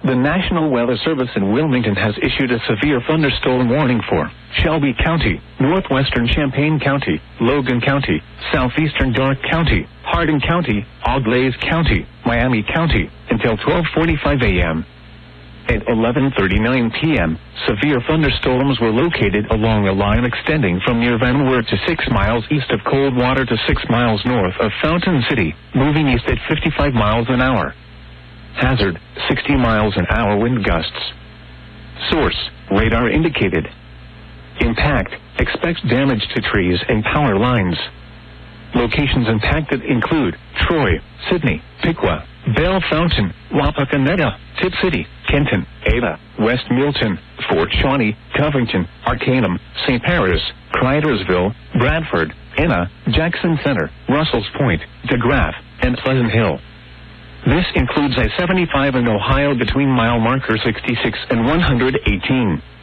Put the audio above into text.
The National Weather Service in Wilmington has issued a severe thunderstorm warning for Shelby County, northwestern Champaign County, Logan County, southeastern Darke County, Hardin County, Auglaize County, Miami County, until 12:45 a.m. At 11:39 p.m., severe thunderstorms were located along a line extending from near Van Wert to 6 miles east of Coldwater to 6 miles north of Fountain City, moving east at 55 miles an hour. Hazard, 60 miles an hour wind gusts. Source, radar indicated. Impact, expect damage to trees and power lines. Locations impacted include Troy, Sydney, Piqua, Belle Fountain, Wapakoneta, Tip City, Kenton, Ada, West Milton, Fort Shawnee, Covington, Arcanum, St. Paris, Cridersville, Bradford, Enna, Jackson Center, Russells Point, DeGraff, and Pleasant Hill. This includes I-75 in Ohio between mile marker 66 and 118.